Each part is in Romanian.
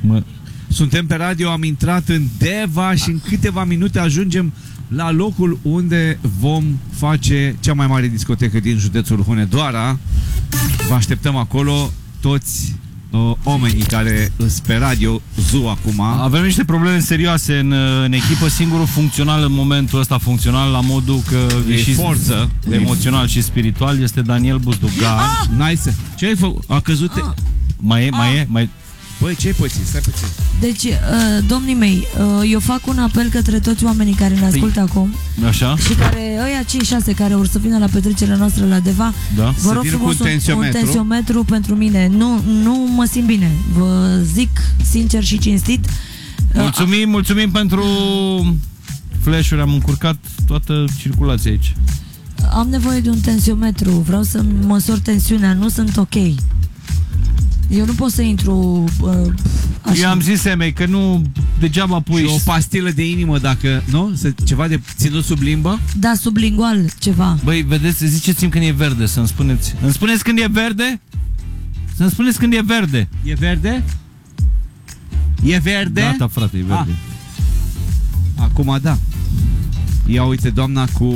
Suntem pe radio, am intrat în Deva și în câteva minute ajungem la locul unde vom face cea mai mare discotecă din județul Hunedoara. Vă așteptăm acolo toți oamenii care sunt pe radio Zoo acum. Avem niște probleme serioase în echipă. Singurul funcțional în momentul ăsta, funcțional la modul că e forță emoțional și spiritual, este Daniel Buzdugan. Nice. Ce ai făcut? A căzut? Mai e? Băi, ce-ai puțin? Stai puțin. Deci, domnii mei, eu fac un apel către toți oamenii care ne ascultă acum. Așa. Și care, ăia 5-6 care vor să vină la petrecerea noastră la Deva, da. vă rog frumos un tensiometru pentru mine. Nu mă simt bine. Vă zic sincer și cinstit. Mulțumim pentru flash-uri. Am încurcat toată circulația aici. Am nevoie de un tensiometru. Vreau să măsor tensiunea. Nu sunt ok. Eu nu pot să intru așa. Eu am zis, Emei, că nu degeaba pui și o pastilă de inimă, dacă, nu? Ceva de ținut sub limbă? Da, sublingual, ceva. Băi, vedeți, ziceți-mi când e verde, să-mi spuneți. Îmi spuneți când e verde? Să-mi spuneți când e verde. E verde? E verde? Gata, frate, e verde. Acum da. Ia uite, doamna cu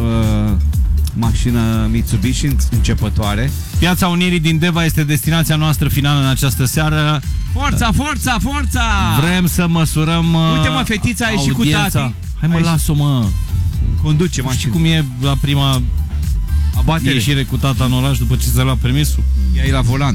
mașină Mitsubishi începătoare. Piața Unirii din Deva este destinația noastră finală în această seară. Forța, forța, forța! Vrem să măsurăm uite, mă, fetița a ieșit cu tati. Hai, mă, las-o, mă. Conduce mașina. Știi cum e la prima ieșire cu tata în oraș după ce ți-a luat permisul? Ea e la volan.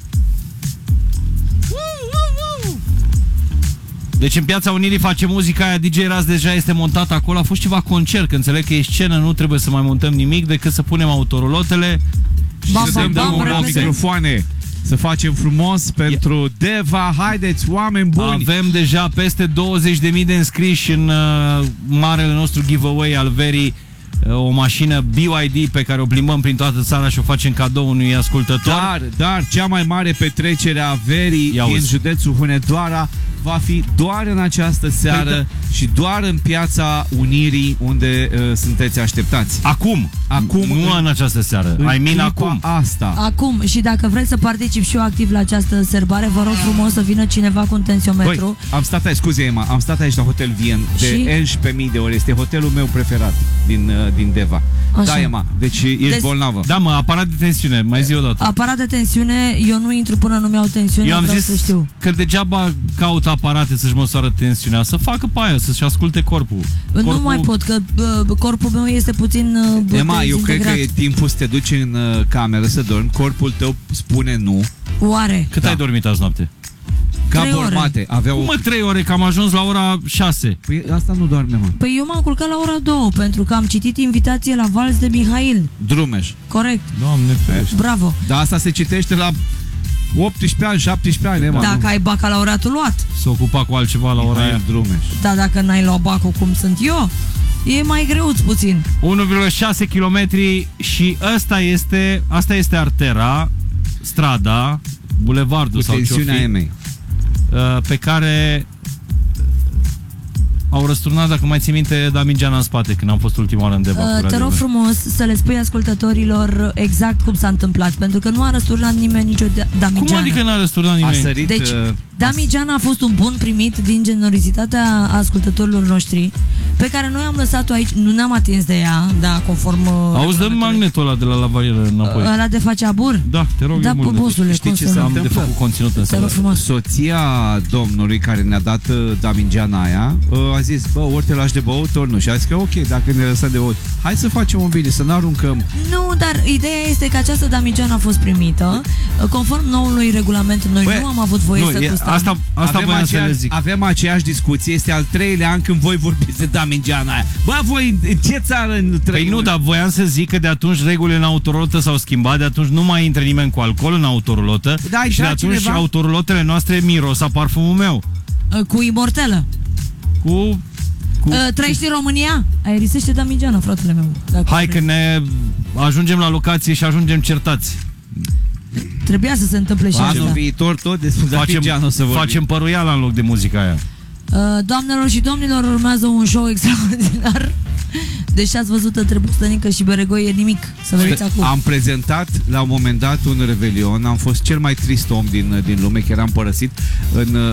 Deci în Piața Unirii face muzica aia, DJ Raz deja este montat acolo. A fost ceva concert, că înțeleg că e scenă, nu trebuie să mai montăm nimic decât să punem autorolotele și să dăm microfoane. Să facem frumos pentru Deva. Haideți, oameni buni! Avem deja peste 20.000 de înscriși în marele nostru giveaway al verii. O mașină BYD pe care o plimbăm prin toată țara și o facem cadou unui ascultător. Dar cea mai mare petrecere a verii din județul Hunedoara va fi doar în această seară și doar în Piața Unirii, unde sunteți așteptați. Acum, nu în această seară. Acum. Acum. Și dacă vreți să particip și eu activ la această sărbare, vă rog frumos să vină cineva cu un tensiometru. Băi, am stat aici, scuze, Emma, am stat aici la Hotel Vien de 11.000 de ori. Este hotelul meu preferat din Deva. Așa. Da, Emma, deci ești bolnavă. Da, mă, aparat de tensiune, mai zi o dată. Aparat de tensiune, eu nu intru până nu mi-au tensiune. Eu am zis să știu că degeaba caută aparate să-și măsoară tensiunea, să facă pe aia, să-și asculte corpul. Nu mai pot, că corpul meu este puțin Emma, eu cred că e timpul să te duci în cameră să dormi. Corpul tău spune nu. Oare? Cât ai dormit azi noapte? Ca bormate. Cum, mă, 3 ore, că am ajuns la ora 6. Păi asta nu doarme, mă. Păi eu m-am culcat la ora 2, pentru că am citit invitație la Vals de Mihail. Drumeș. Corect. Doamne ferește. Bravo. Dar asta se citește la 18 ani, 17 ani, Emma. Dacă ai bacalaureatul luat. Se ocupa cu altceva la ora aia. Drumeș. Da, dacă n-ai luat bacul cum sunt eu, e mai greuț puțin. 1,6 km și asta este artera, strada, bulevardul sau ce-o pe care au răsturnat, dacă mai ții minte, Damigeana în spate când am fost ultima oară în Deva. Te rog frumos să le spui ascultătorilor exact cum s-a întâmplat, pentru că nu a răsturnat nimeni nicio Damigeana. Cum adică n-a răsturnat nimeni? A sărit, deci, Damigeana a fost un bun primit din generozitatea ascultătorilor noștri, pe care noi am lăsat-o aici, nu ne-am atins de ea, da, conform... Auzi, dă magnetul ăla de la lavarieră înapoi. Ăla de face abur? Da, te rog, da, eu mult. Bosule, știi ce s-a de făcut conținut în seara. Soția domnului care ne-a dat Damigeana aia a zis, bă, ori te lași de băut, ori nu. Și a zis că ok, dacă ne lăsăm de băut, hai să facem un bine, să nu aruncăm. Nu, dar ideea este că această Damigeana a fost primită conform noului regulament. Noi nu am avut voie să gustăm. Asta voiam să le zic. Avem aceeași discuție, este al 3-lea an când voi vorbiți de Damigeana aia. Bă, voi în ce țară trăim? Păi nu, dar voiam să zic că de atunci regulile în autorulotă s-au schimbat, de atunci nu mai intră nimeni cu alcool în autorulotă și de atunci autorulotele noastre miros a parfumul meu. Cu immortelă. Trăiești în România? Aerisește Damigeana, fratele meu. Hai că ne ajungem la locație și ajungem certați. Trebuia să se întâmple și asta. Anul viitor tot despre Damigeana o să vorbim. Facem păruiala în loc de muzica aia. Doamnelor și domnilor, urmează un show extraordinar. Deși ați văzut între Bustănică și Beregoi, e nimic. Să vedeți acum. Am prezentat la un moment dat un revelion. Am fost cel mai trist om din lume, că eram părăsit în